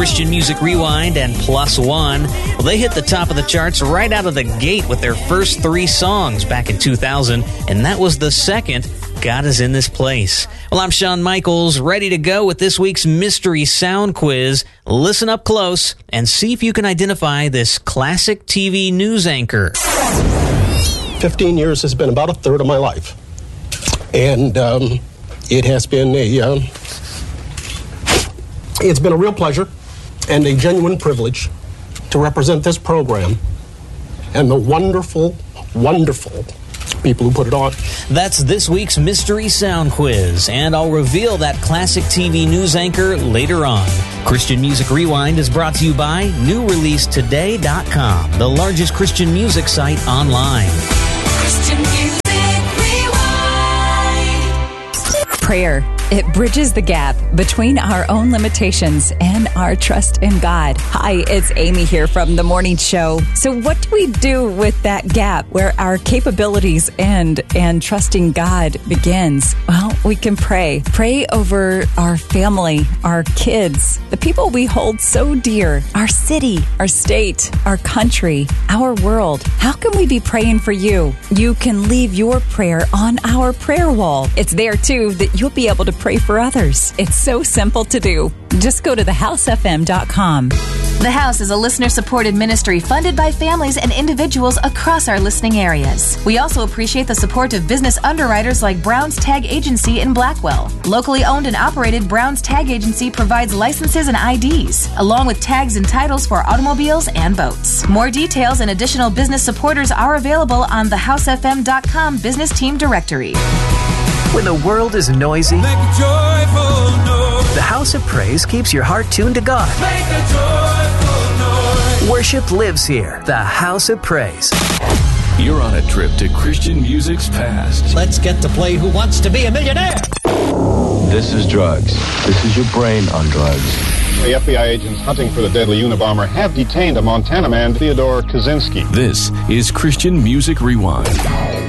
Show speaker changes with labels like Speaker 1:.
Speaker 1: Christian Music Rewind and Plus One. Well, they hit the top of the charts right out of the gate with their first 3 songs back in 2000, and that was the second, God Is in This Place. Well, I'm Shawn Michaels, ready to go with this week's Mystery Sound Quiz. Listen up close and see if you can identify this classic TV news anchor.
Speaker 2: 15 years has been about a third of my life. And it has been it's been a real pleasure and a genuine privilege to represent this program and the wonderful, wonderful people who put it on.
Speaker 1: That's this week's Mystery Sound Quiz, and I'll reveal that classic TV news anchor later on. Christian Music Rewind is brought to you by NewReleaseToday.com, the largest Christian music site online.
Speaker 3: Christian Music Rewind.
Speaker 4: Prayer. It bridges the gap between our own limitations and our trust in God. Hi, it's Amy here from The Morning Show. So what do we do with that gap where our capabilities end and trusting God begins? Well, we can pray. Pray over our family, our kids, the people we hold so dear, our city, our state, our country, our world. How can we be praying for you? You can leave your prayer on our prayer wall. It's there, too, that you'll be able to pray for others. It's so simple to do. Just go to thehousefm.com.
Speaker 5: The House is a listener-supported ministry funded by families and individuals across our listening areas. We also appreciate the support of business underwriters like Brown's Tag Agency in Blackwell. Locally owned and operated, Brown's Tag Agency provides licenses and IDs, along with tags and titles for automobiles and boats. More details and additional business supporters are available on thehousefm.com business team directory.
Speaker 6: When the world is noisy,
Speaker 3: Make a joyful noise.
Speaker 6: the House of Praise keeps your heart tuned to God.
Speaker 3: Make a joyful noise.
Speaker 6: Worship lives here. The House of Praise.
Speaker 7: You're on a trip to Christian music's past.
Speaker 8: Let's get to play Who Wants to Be a Millionaire?
Speaker 9: This is drugs. This is your brain on drugs.
Speaker 10: The FBI agents hunting for the deadly Unabomber have detained a Montana man, Theodore Kaczynski.
Speaker 7: This is Christian Music Rewind.